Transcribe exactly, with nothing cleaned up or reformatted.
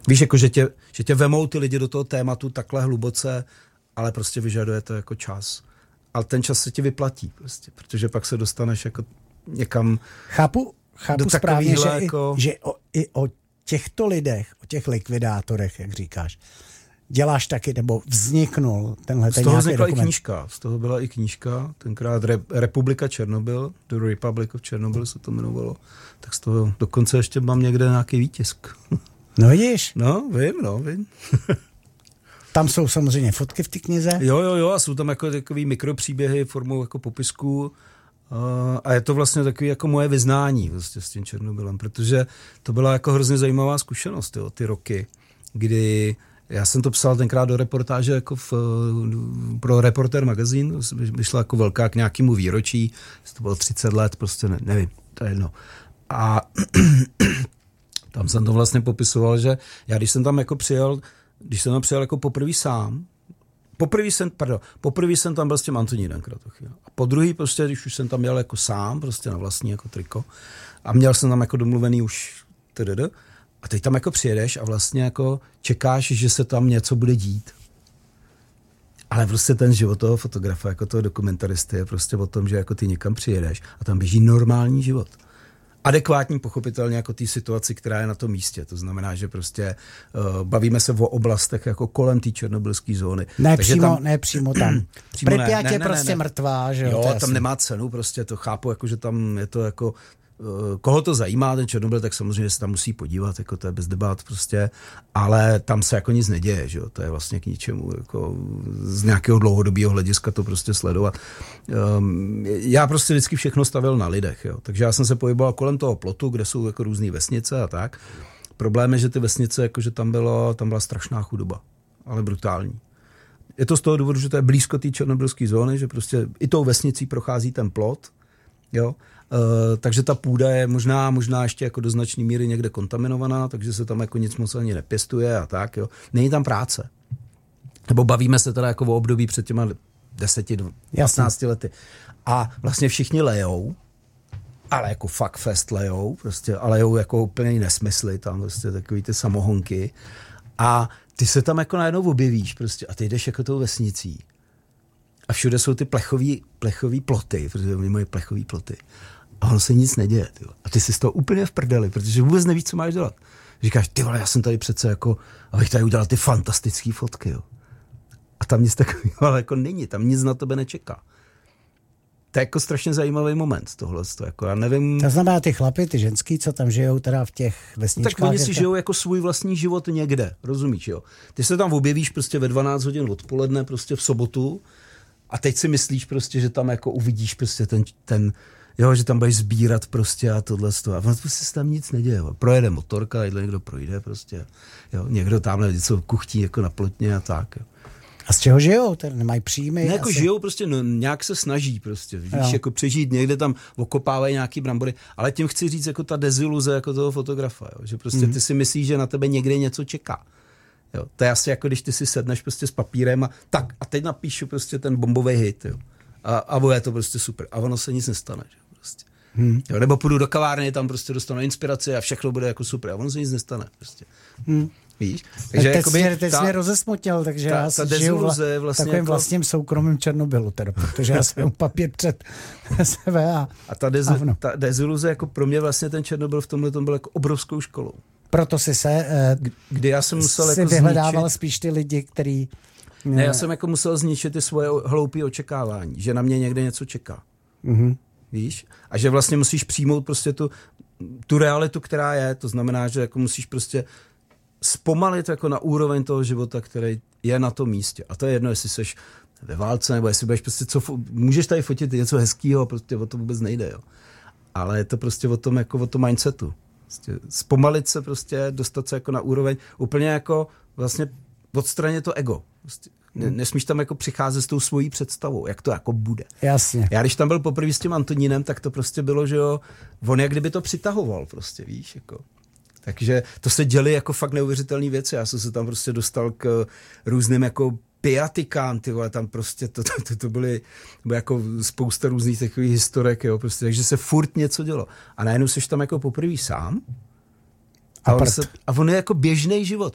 Víš, jako, že tě, že tě vemou ty lidi do toho tématu takhle hluboce, ale prostě vyžaduje to jako čas. Ale ten čas se ti vyplatí prostě, protože pak se dostaneš jako někam. Chápu, chápu správně, že, jako... i, že o, i o těchto lidech, o těch likvidátorech, jak říkáš, děláš taky, nebo vzniknul tenhle ten nějaký dokument. Z toho vznikla i knížka, z toho byla i knížka, tenkrát Re, Republika Černobyl, The Republic of Chernobyl se to jmenovalo, tak z toho dokonce ještě mám někde nějaký výtisk. No vidíš? No, vím, no, vím. Tam jsou samozřejmě fotky v té knize? Jo, jo, jo, a jsou tam jako takový mikropříběhy formou jako popisků a je to vlastně takový jako moje vyznání vlastně s tím Černobylem, protože to byla jako hrozně zajímavá zkušenost, jo, ty roky, kdy já jsem to psal tenkrát do reportáže jako v, pro Reporter magazín, vyšla jako velká k nějakému výročí, to bylo třicet let, prostě ne, nevím, to je jedno. A tam jsem to vlastně popisoval, že já když jsem tam jako přijel, když jsem tam přijel jako poprvé sám, poprvé jsem, pardon, poprvé jsem tam byl s tím Antonínem Kratochvíl. A po druhý prostě, když už jsem tam jel jako sám, prostě na vlastní jako triko a měl jsem tam jako domluvený už tdd. A teď tam jako přijedeš a vlastně jako čekáš, že se tam něco bude dít. Ale prostě ten život toho fotografa, jako toho dokumentaristy je prostě o tom, že jako ty někam přijedeš a tam běží normální život. Adekvátní pochopitelně jako té situaci, která je na tom místě. To znamená, že prostě uh, bavíme se o oblastech jako kolem té černobylské zóny. Ne přímo tam, ne přímo tam. Pripjat je prostě ne, ne. mrtvá. Že jo, to tam jasný. Nemá cenu, prostě to chápu, jako, že tam je to jako koho to zajímá, ten Černobyl, tak samozřejmě se tam musí podívat, jako to je bez debat prostě, ale tam se jako nic neděje, že jo, to je vlastně k ničemu, jako z nějakého dlouhodobého hlediska to prostě sledovat. Um, já prostě vždycky všechno stavil na lidech, jo, takže já jsem se pohyboval kolem toho plotu, kde jsou jako různý vesnice a tak. Problém je, že ty vesnice, jakože tam bylo, tam byla strašná chudoba, ale brutální. Je to z toho důvodu, že to je blízko té černobylské zóny, že prostě i tou vesnicí prochází ten plot, jo. Uh, takže ta půda je možná, možná ještě jako do značné míry někde kontaminovaná, takže se tam jako nic moc ani nepěstuje a tak, jo. Není tam práce. Nebo bavíme se teda jako o období před těma deseti, patnácti lety. A vlastně všichni lejou, ale jako fuck fest lejou, prostě, ale lejou jako úplně nesmysly, tam prostě takový ty samohonky. A ty se tam jako najednou objevíš prostě a ty jdeš jako tou vesnicí. A všude jsou ty plechový, plechový ploty, protože oni mají plechový ploty. A ono se nic neděje. Tyjo. A ty jsi z toho úplně v prdeli, protože vůbec nevíš, co máš dělat. Říkáš, ty vole, já jsem tady přece jako, abych tady udělal ty fantastické fotky. Jo. A tam nic takového ale jako není, tam nic na tebe nečeká. To je jako strašně zajímavý moment tohle. Jako já nevím. To znamená ty chlapy, ty ženský, co tam žijou teda v těch vesničkách. Tak oni si žijou jako svůj vlastní život někde, rozumíš, jo. Ty se tam objevíš prostě ve dvanáct hodin odpoledne, prostě v sobotu a teď si myslíš prostě, že tam jako uvidíš prostě ten, ten jo, že tam budeš sbírat prostě a tohle z toho. A prostě se tam nic neděje. Jo. Projede motorka, jedle někdo projde prostě. Jo. Někdo tamhle něco kuchtí jako na plotně a tak. Jo. A z čeho žijou? Ten nemají příjmy? Ne, jako asi... žijou prostě, no, nějak se snaží prostě, víš, jako přežít, někde tam okopávají nějaký brambory, ale tím chci říct jako ta deziluze jako toho fotografa, jo, že prostě mm. ty si myslíš, že na tebe někde něco čeká. Jo, to je asi jako když ty si sedneš prostě s papírem a tak a teď napíšu prostě ten bombový hit, jo. A, a bude to prostě super. A ono se nic nestane, že prostě. Hmm. Jo, nebo půjdu do kavárny, tam prostě dostanu inspiraci a všechno bude jako super. A ono se nic nestane prostě. Hmm. Víš? Takže teď jakoby, jsi, teď ta, jsi mě rozesmotil, takže ta, já si žiju vla, vlastně takovým jako... vlastním soukromým Černobylu, teda, protože já jsem papír před sebe a... A ta, dez, a ta deziluze, jako pro mě vlastně ten Černobyl v tomhle tom byl jako obrovskou školou. Proto si se... Uh, kdy já jsem musel si jako vyhledával zničit... spíš ty lidi, který... Ne, já jsem jako musel zničit ty svoje hloupé očekávání, že na mě někde něco čeká. Mm-hmm. Víš? A že vlastně musíš přijmout prostě tu, tu realitu, která je, to znamená, že jako musíš prostě zpomalit jako na úroveň toho života, který je na tom místě. A to je jedno, jestli seš ve válce, nebo jestli budeš prostě, co, můžeš tady fotit něco hezkýho, prostě o to vůbec nejde, jo. Ale je to prostě o tom, jako o tom mindsetu. Prostě zpomalit se prostě, dostat se jako na úroveň, úplně jako vlastně odstranit to ego. Prostě nesmíš tam jako přicházet s tou svojí představou, jak to jako bude. Jasně. Já když tam byl poprvé s tím Antonínem, tak to prostě bylo, že jo, on jak kdyby to přitahoval prostě, víš, jako. Takže to se děly jako fakt neuvěřitelné věci. Já jsem se tam prostě dostal k různým jako piatikám, ty vole, tam prostě to, to, to, to byly jako spousta různých takových historek, jo, prostě, takže se furt něco dělo. A najednou seš tam jako poprvé sám a, a, on se, a on je jako běžný život.